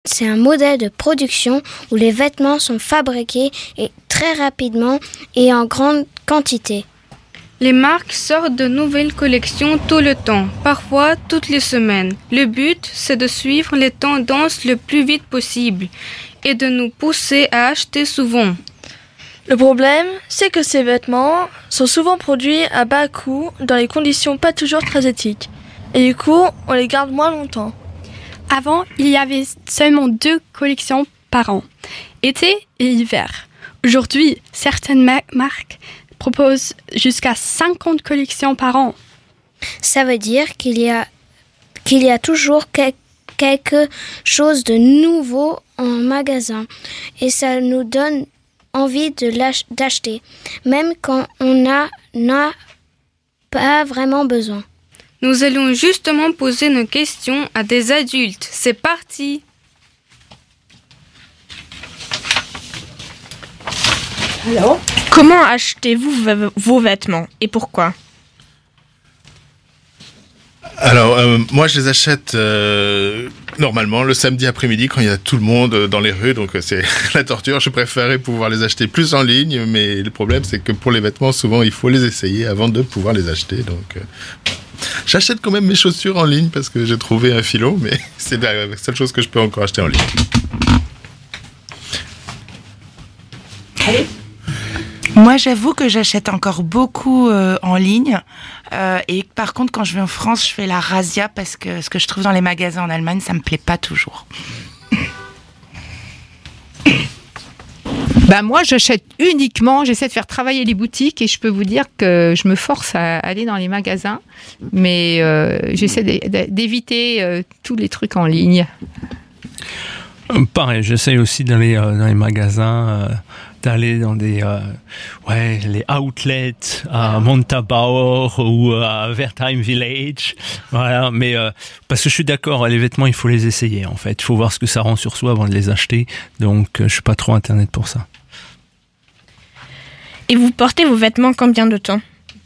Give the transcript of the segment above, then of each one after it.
C'est un modèle de production où les vêtements sont fabriqués et très rapidement et en grande quantité. Les marques sortent de nouvelles collections tout le temps, parfois toutes les semaines. Le but, c'est de suivre les tendances le plus vite possible et de nous pousser à acheter souvent. Le problème, c'est que ces vêtements sont souvent produits à bas coût dans des conditions pas toujours très éthiques. Et du coup, on les garde moins longtemps. Avant, il y avait seulement 2 collections par an, été et hiver. Aujourd'hui, certaines marques proposent jusqu'à 50 collections par an. Ça veut dire qu'il y a toujours quelque chose de nouveau en magasin et ça nous donne envie d'acheter, même quand on n'a pas vraiment besoin. Nous allons justement poser nos questions à des adultes. C'est parti! Alors, comment achetez-vous vos vêtements et pourquoi? Alors, moi, je les achète normalement le samedi après-midi quand il y a tout le monde dans les rues, donc c'est la torture. Je préférais pouvoir les acheter plus en ligne, mais le problème, c'est que pour les vêtements, souvent, il faut les essayer avant de pouvoir les acheter. Donc, j'achète quand même mes chaussures en ligne parce que j'ai trouvé un filon, mais c'est la seule chose que je peux encore acheter en ligne. Allez. Moi, j'avoue que j'achète encore beaucoup en ligne. Et par contre, quand je vais en France, je fais la razzia parce que ce que je trouve dans les magasins en Allemagne, ça me plaît pas toujours. Moi, j'achète uniquement, j'essaie de faire travailler les boutiques et je peux vous dire que je me force à aller dans les magasins. Mais j'essaie d'éviter tous les trucs en ligne. Pareil, j'essaie aussi d'aller dans les magasins, d'aller dans des les outlets à Montabaur ou à Wertheim Village. Voilà, mais parce que je suis d'accord, les vêtements, il faut les essayer en fait. Il faut voir ce que ça rend sur soi avant de les acheter. Donc, je suis pas trop internet pour ça. Et vous portez vos vêtements combien de temps?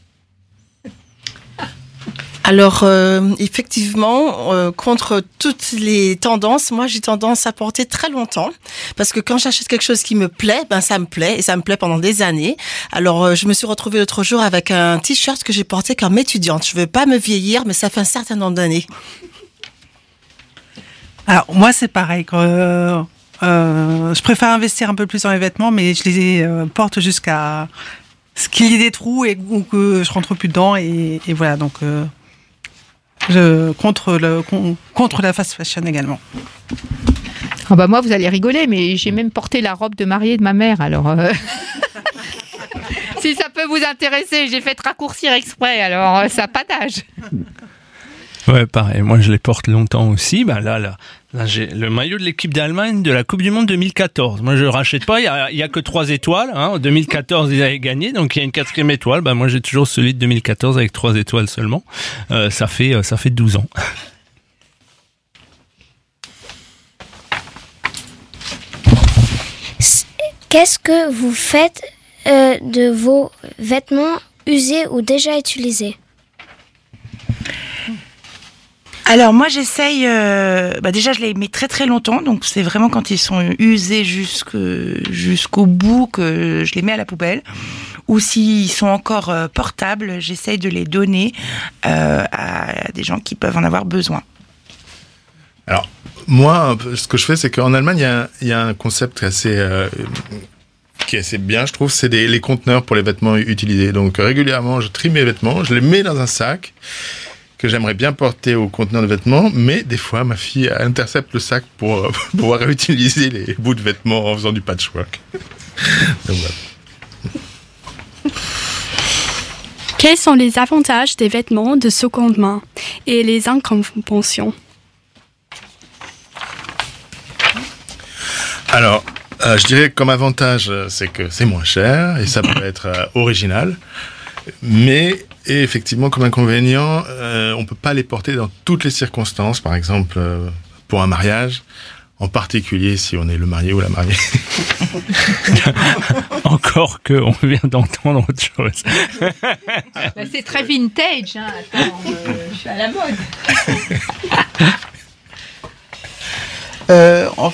Alors, effectivement, contre toutes les tendances, moi, j'ai tendance à porter très longtemps. Parce que quand j'achète quelque chose qui me plaît, ça me plaît. Et ça me plaît pendant des années. Alors, je me suis retrouvée l'autre jour avec un t-shirt que j'ai porté comme étudiante. Je veux pas me vieillir, mais ça fait un certain nombre d'années. Alors, moi, c'est pareil. Je préfère investir un peu plus dans les vêtements, mais je les porte jusqu'à ce qu'il y ait des trous ou que je rentre plus dedans. Et voilà, donc... contre la fast fashion également. Moi, vous allez rigoler, mais j'ai même porté la robe de mariée de ma mère, alors... si ça peut vous intéresser, j'ai fait raccourcir exprès, alors ça n'a pas d'âge. Ouais, pareil, moi je les porte longtemps aussi. Là, j'ai le maillot de l'équipe d'Allemagne de la Coupe du Monde 2014. Moi, je rachète pas, il y a que 3 étoiles. En 2014, ils avaient gagné, donc il y a une 4e étoile. Moi, j'ai toujours celui de 2014 avec 3 étoiles seulement. Ça fait 12 ans. Qu'est-ce que vous faites de vos vêtements usés ou déjà utilisés? Alors moi j'essaye, déjà je les mets très très longtemps, donc c'est vraiment quand ils sont usés jusqu'au bout que je les mets à la poubelle. Ou s'ils sont encore portables, j'essaye de les donner à des gens qui peuvent en avoir besoin. Alors moi, ce que je fais, c'est qu'en Allemagne, il y a un concept qui est assez bien, je trouve, c'est les conteneurs pour les vêtements utilisés. Donc régulièrement, je trie mes vêtements, je les mets dans un sac que j'aimerais bien porter au conteneur de vêtements, mais des fois, ma fille intercepte le sac pour pouvoir réutiliser les bouts de vêtements en faisant du patchwork. Donc, voilà. Quels sont les avantages des vêtements de seconde main et les inconvénients? Alors, je dirais que comme avantage, c'est que c'est moins cher et ça peut être original. Mais effectivement, comme inconvénient, on ne peut pas les porter dans toutes les circonstances. Par exemple, pour un mariage, en particulier si on est le marié ou la mariée. Encore qu'on vient d'entendre autre chose. C'est très vintage. Attends, je suis à la mode. En